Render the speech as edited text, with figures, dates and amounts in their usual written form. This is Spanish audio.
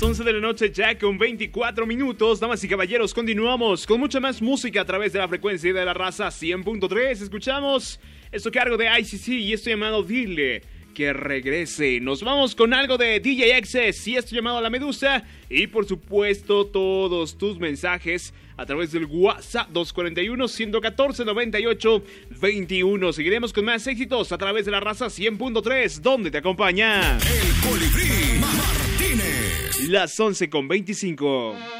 11 de la noche ya con 24 minutos. Damas y caballeros, continuamos con mucha más música a través de la frecuencia de la raza 100.3. Escuchamos esto cargo de ICC y esto llamado Dile que regrese. Nos vamos con algo de DJ Excess y esto llamado La Medusa. Y por supuesto todos tus mensajes a través del WhatsApp 241-114-98-21. Seguiremos con más éxitos a través de la raza 100.3, donde te acompaña El Colibrí Martínez. las 11:25.